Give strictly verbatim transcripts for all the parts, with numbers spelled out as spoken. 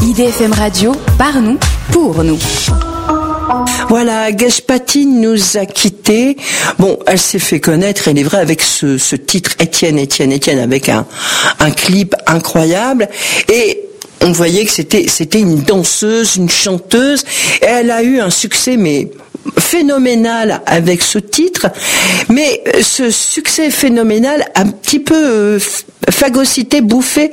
I D F M Radio, par nous, pour nous. Voilà, Geshpati nous a quittés. Bon, elle s'est fait connaître, il est vrai, avec ce, ce titre Étienne, Étienne, Étienne, avec un, un clip incroyable. Et on voyait que c'était, c'était une danseuse, une chanteuse. Et elle a eu un succès, mais phénoménal avec ce titre. Mais ce succès phénoménal a un petit peu euh, phagocyté, bouffé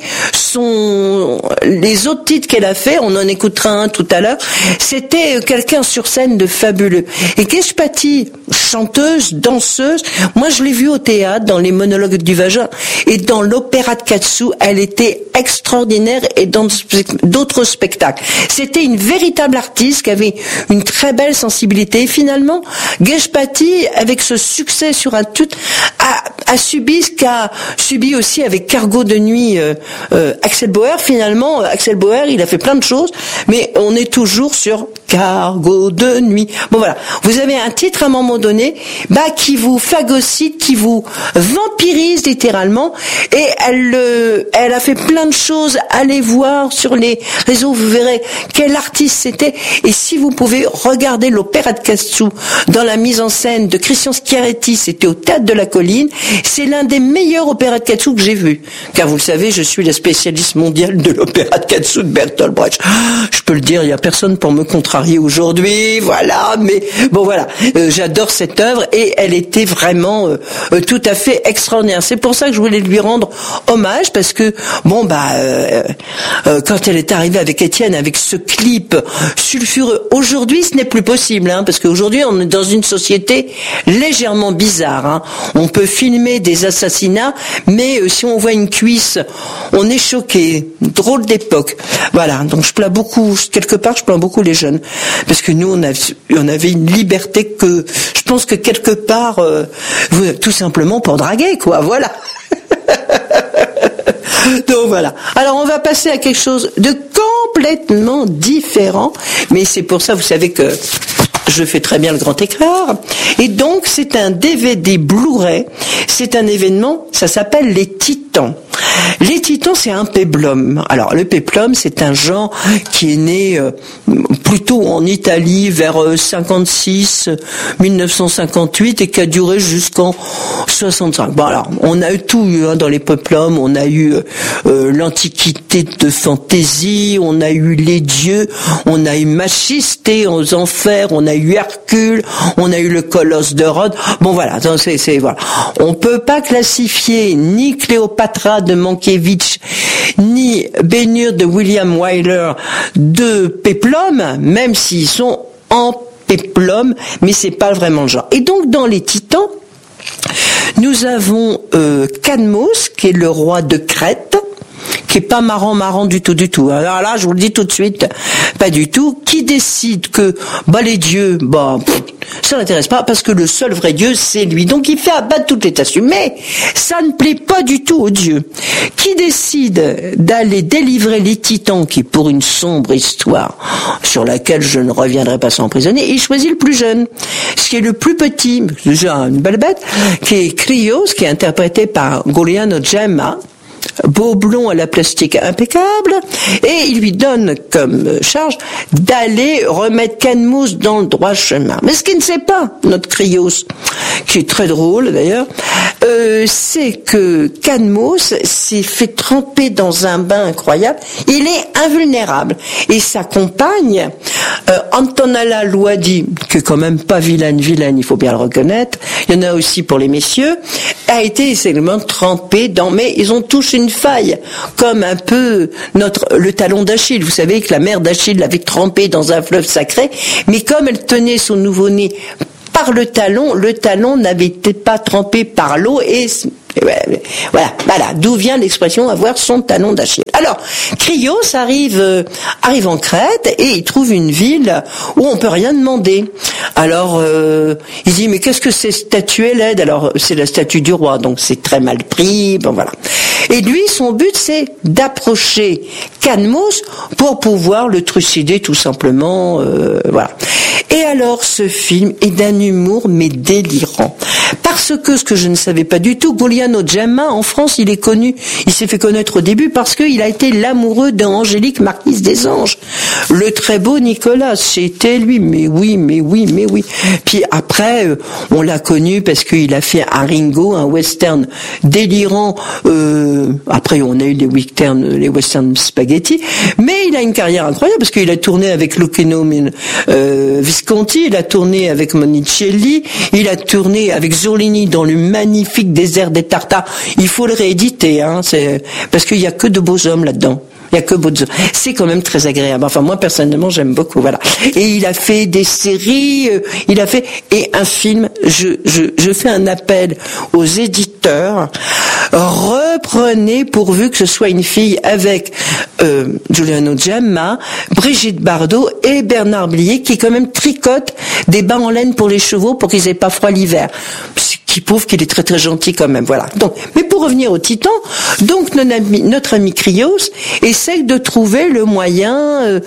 son, les autres titres qu'elle a fait. On en écoutera un tout à l'heure. C'était quelqu'un sur scène de fabuleux. Et Geshpati, chanteuse, danseuse, moi je l'ai vue au théâtre, dans les monologues du vagin, et dans l'opéra de Katsu, elle était extraordinaire, et dans d'autres spectacles. C'était une véritable artiste qui avait une très belle sensibilité. Et finalement, Geshpati, avec ce succès sur un tout, a, a subi ce qu'a subi aussi avec Cargo de nuit euh, euh, Axel Bauer. Finalement, Axel Bauer, il a fait plein de choses, mais on est toujours sur Cargo de nuit. Bon voilà, vous avez un titre à un moment donné, bah qui vous phagocyte, qui vous vampirise littéralement, et elle, euh, elle a fait plein de choses. Allez voir sur les réseaux, vous verrez quel artiste c'était. Et si vous pouvez regarder l'opéra de Katsu dans la mise en scène de Christian Schiaretti, c'était au Théâtre de la Colline. C'est l'un des meilleurs opéras de Katsu que j'ai vu. Car vous le savez, je suis la spécialiste mondiale de l'opéra de Katsu de Bertolt Brecht. Je peux le dire, il y a personne pour me contrarier aujourd'hui, voilà. Mais bon, voilà, euh, j'adore cette œuvre et elle était vraiment euh, euh, tout à fait extraordinaire. C'est pour ça que je voulais lui rendre hommage, parce que bon bah euh, euh, quand elle est arrivée avec Étienne, avec ce clip sulfureux, aujourd'hui ce n'est plus possible, hein, parce qu'aujourd'hui on est dans une société légèrement bizarre. Hein. On peut filmer des assassinats, mais euh, si on voit une cuisse, on est choqué. Drôle d'époque. Voilà. Donc je plains beaucoup, quelque part, je plains beaucoup les jeunes, parce que nous on avait, on avait une liberté que je pense que quelque part, euh, tout simplement pour draguer, quoi. Voilà. Donc voilà. Alors on va passer à quelque chose de complètement différent, mais c'est pour ça, vous savez que je fais très bien le grand écart. Et donc c'est un D V D Blu-ray. C'est un événement, ça s'appelle les Titans. Les Titans, c'est un péplum. Alors le péplum, c'est un genre qui est né euh, plutôt en Italie vers euh, cinquante-six, dix-neuf cent cinquante-huit, et qui a duré jusqu'en soixante-cinq. Bon alors, on a eu tout eu hein, dans les péplums. On a eu euh, l'Antiquité de fantaisie, on a eu les dieux, on a eu Machisté aux enfers, on a eu Hercule, on a eu le Colosse de Rhodes. Bon voilà, donc c'est, c'est voilà. On peut pas classifier ni Cléopatra de Mankiewicz ni Ben-Hur de William Wyler de péplum, même s'ils sont en péplum, mais c'est pas vraiment le genre. Et donc dans les Titans, nous avons euh, Cadmos, qui est le roi de Crète, qui est pas marrant, marrant du tout, du tout. Alors là, je vous le dis tout de suite, pas du tout. Qui décide que, bah, les dieux, bah, pff, ça l'intéresse pas, parce que le seul vrai Dieu, c'est lui. Donc il fait abattre toutes les statues. Mais ça ne plaît pas du tout aux dieux. Qui décide d'aller délivrer les Titans, qui pour une sombre histoire, sur laquelle je ne reviendrai pas sans prisonnier, il choisit le plus jeune, ce qui est le plus petit, déjà une belle bête, qui est Krios, qui est interprété par Giuliano Gemma, beau blond à la plastique impeccable, et il lui donne comme charge d'aller remettre Cadmos dans le droit chemin. Mais ce qu'il ne sait pas, notre Krios, qui est très drôle d'ailleurs, euh, c'est que Cadmos s'est fait tremper dans un bain incroyable. Il est invulnérable. Et sa compagne, euh, Antonella Loadi, qui est quand même pas vilaine, vilaine, il faut bien le reconnaître, il y en a aussi pour les messieurs, a été essentiellement trempée dans, mais ils ont tous une faille, comme un peu notre, le talon d'Achille. Vous savez que la mère d'Achille l'avait trempé dans un fleuve sacré, mais comme elle tenait son nouveau-né par le talon, le talon n'avait pas trempé par l'eau, et voilà, voilà, d'où vient l'expression avoir son talon d'Achille. Alors, Krios arrive, euh, arrive en Crète, et il trouve une ville où on peut rien demander. Alors, euh, il dit, mais qu'est-ce que c'est statuée laide? Alors, c'est la statue du roi, donc c'est très mal pris, bon voilà. Et lui, son but, c'est d'approcher Cadmos pour pouvoir le trucider, tout simplement, euh, voilà. Et alors, ce film est d'un humour, mais délirant. Parce que, ce que je ne savais pas du tout, Giuliano Gemma, en France, il est connu, il s'est fait connaître au début parce qu'il a été l'amoureux d'Angélique, marquise des Anges. Le très beau Nicolas, c'était lui, mais oui, mais oui, mais oui. Puis après, euh, on l'a connu parce qu'il a fait un Ringo, un western délirant. Euh, après, on a eu des westerns, les westerns spaghetti. Mais il a une carrière incroyable parce qu'il a tourné avec Luchino euh, Visconti, il a tourné avec Monicelli, il a tourné avec Zurlini dans le magnifique désert des Tartares. Il faut le rééditer, hein, c'est, parce qu'il y a que de beaux hommes là-dedans. Il y a que beaux hommes. C'est quand même très agréable. Enfin, moi, personnellement, j'aime beaucoup, voilà. Et il a fait des séries, euh, il a fait, et un film, je, je, je fais un appel aux éditeurs, reprenez pourvu que ce soit une fille avec, euh, Giuliano Gemma, Brigitte Bardot et Bernard Blier, qui quand même tricotent des bas en laine pour les chevaux pour qu'ils aient pas froid l'hiver. Qui prouve qu'il est très très gentil quand même, voilà. Donc, mais pour revenir au Titan, donc notre ami, notre ami Krios essaie de trouver le moyen euh,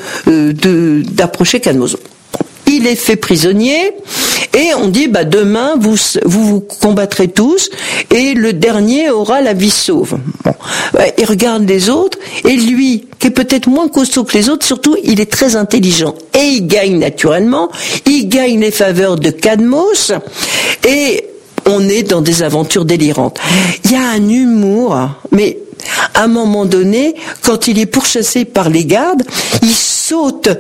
de d'approcher Cadmos. Il est fait prisonnier et on dit bah demain vous vous, vous combattrez tous et le dernier aura la vie sauve. Bon. Il regarde les autres et lui qui est peut-être moins costaud que les autres, surtout il est très intelligent et il gagne naturellement, il gagne les faveurs de Cadmos et on est dans des aventures délirantes. Il y a un humour, mais à un moment donné, quand il est pourchassé par les gardes, il saute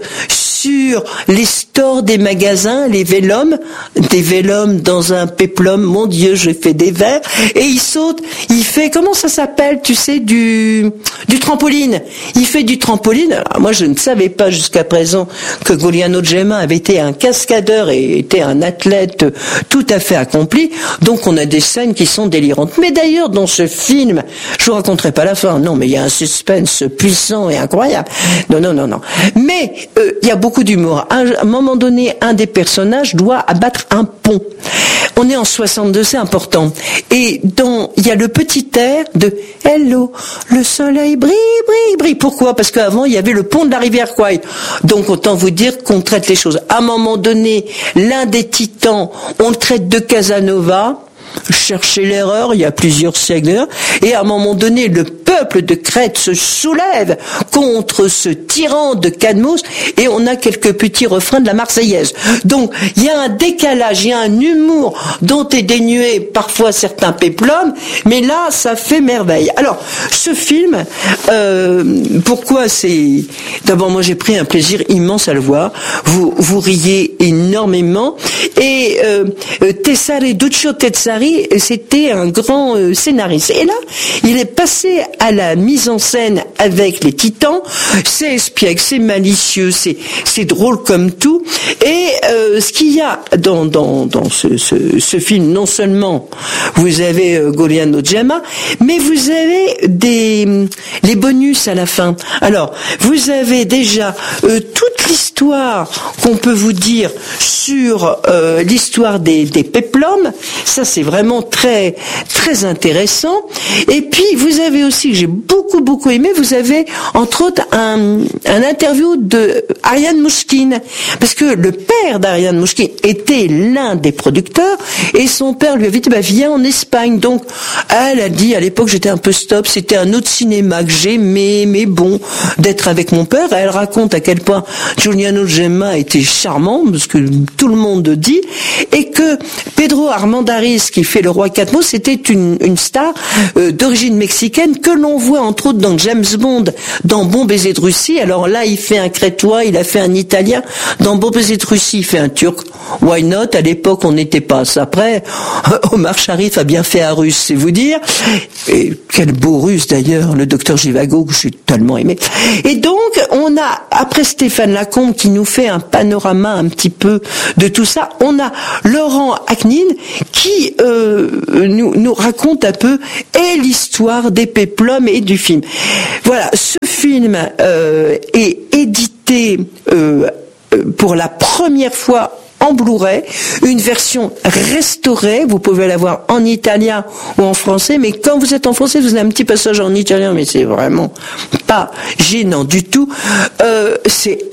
sur les stores des magasins, les vélums, des vélums dans un péplum, mon Dieu, j'ai fait des vers, et il saute, il fait, comment ça s'appelle, tu sais, du, du trampoline. Il fait du trampoline. Alors, moi, je ne savais pas jusqu'à présent que Giuliano Gemma avait été un cascadeur et était un athlète tout à fait accompli. Donc, on a des scènes qui sont délirantes. Mais d'ailleurs, dans ce film, je vous raconterai pas la fin, non, mais il y a un suspense puissant et incroyable. Non, non, non, non. Mais, euh, il y a beaucoup d'humour. À un moment donné, un des personnages doit abattre un pont. On est en soixante-deux, c'est important. Et dans, il y a le petit air de Hello, le soleil brille, brille, brille. Pourquoi? Parce qu'avant, il y avait le pont de la rivière Kwai. Donc, autant vous dire qu'on traite les choses. À un moment donné, l'un des titans, on le traite de Casanova. Cherchez l'erreur, il y a plusieurs siècles. Et à un moment donné, le peuple de Crète se soulève contre ce tyran de Cadmos et on a quelques petits refrains de la Marseillaise. Donc, il y a un décalage, il y a un humour dont est dénué parfois certains péplums, mais là, ça fait merveille. Alors, ce film, euh, pourquoi c'est... D'abord, moi, j'ai pris un plaisir immense à le voir. Vous, vous riez énormément. Et euh, Tessari, Duccio Tessari, c'était un grand euh, scénariste. Et là, il est passé à la mise en scène avec les Titans. C'est espiègle, c'est malicieux, c'est c'est drôle comme tout. Et euh, ce qu'il y a dans dans dans ce, ce ce film, non seulement vous avez euh, Giuliano Gemma, mais vous avez des les bonus à la fin. Alors, vous avez déjà euh, toute l'histoire qu'on peut vous dire sur euh, l'histoire des des péplums. Ça, c'est vraiment très très intéressant. Et puis vous avez aussi, que j'ai beaucoup beaucoup aimé, vous avez entre autres un un interview de Ariane Mouchkine, parce que le père d'Ariane Mouchkine était l'un des producteurs et son père lui avait dit bah viens en Espagne. Donc elle a dit à l'époque j'étais un peu stop, c'était un autre cinéma que j'aimais, mais bon d'être avec mon père. Elle raconte à quel point Giuliano Gemma était charmant, parce que tout le monde dit, et que Pedro Armendáriz qui fait le roi Cadmos, c'était une, une star euh, d'origine mexicaine que l'on voit entre autres dans James Bond, dans Bon baiser de Russie. Alors là, il fait un crétois, il a fait un italien. Dans Bon baiser de Russie, il fait un turc. Why not? À l'époque, on n'était pas. Après, Omar Sharif a bien fait un russe, c'est vous dire. Et quel beau russe d'ailleurs, le docteur Givago, que j'ai tellement aimé. Et donc, on a, après Stéphane Lacombe qui nous fait un panorama un petit peu de tout ça, on a Laurent Aknin qui euh, nous, nous raconte un peu et l'histoire des péplums et du film. Voilà, ce film euh, est édité euh, pour la première fois en Blu-ray, une version restaurée, vous pouvez la voir en italien ou en français, mais quand vous êtes en français, vous avez un petit passage en italien, mais c'est vraiment pas gênant du tout. Euh, c'est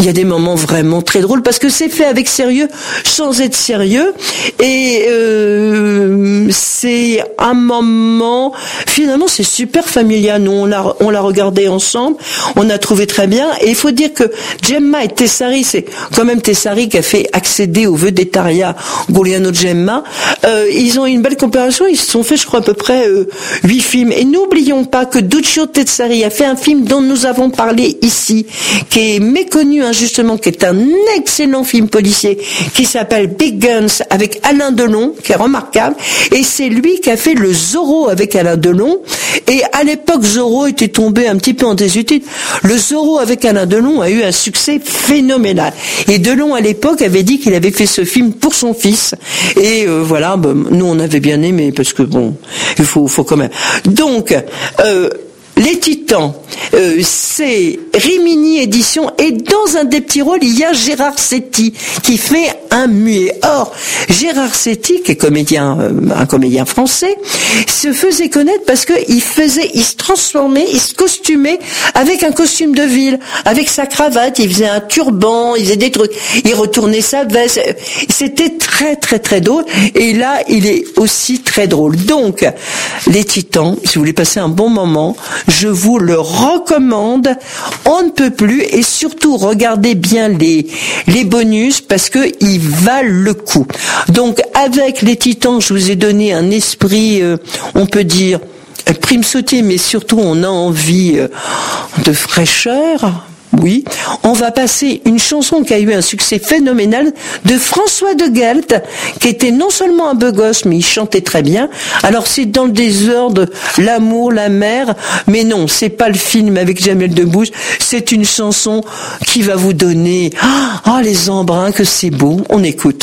il y a des moments vraiment très drôles parce que c'est fait avec sérieux sans être sérieux et euh, c'est un moment finalement c'est super familial. Nous on l'a on l'a regardé ensemble, on a trouvé très bien et il faut dire que Gemma et Tessari, c'est quand même Tessari qui a fait accéder au vedettariat Giuliano Gemma. Euh, ils ont une belle comparaison, ils se sont fait je crois à peu près euh, huit films et n'oublions pas que Duccio Tessari a fait un film dont nous avons parlé ici, qui est méconnu injustement, qui est un excellent film policier, qui s'appelle Big Guns avec Alain Delon, qui est remarquable, et c'est lui qui a fait le Zorro avec Alain Delon, et à l'époque Zorro était tombé un petit peu en désuétude. Le Zorro avec Alain Delon a eu un succès phénoménal, et Delon à l'époque avait dit qu'il avait fait ce film pour son fils, et euh, voilà, bah, nous on avait bien aimé, parce que bon, il faut, faut quand même. Donc, euh, Les Titans, euh, c'est Rimini Édition et dans un des petits rôles, il y a Gérard Setti qui fait un muet. Or, Gérard Setti, qui est comédien, euh, un comédien français, se faisait connaître parce que il faisait, il se transformait, il se costumait avec un costume de ville, avec sa cravate, il faisait un turban, il faisait des trucs, il retournait sa veste. C'était très très très drôle. Et là, il est aussi très drôle. Donc, Les Titans, si vous voulez passer un bon moment, je vous le recommande, on ne peut plus, et surtout regardez bien les les bonus parce que ils valent le coup. Donc avec Les Titans, je vous ai donné un esprit, euh, on peut dire prime sautier, mais surtout on a envie euh, de fraîcheur. Oui, on va passer une chanson qui a eu un succès phénoménal de François de Guelt, qui était non seulement un beau gosse, mais il chantait très bien. Alors c'est dans le désordre, l'amour, la mer, mais non, c'est pas le film avec Jamel Debbouze, c'est une chanson qui va vous donner, ah, oh, les embruns, que c'est beau, on écoute.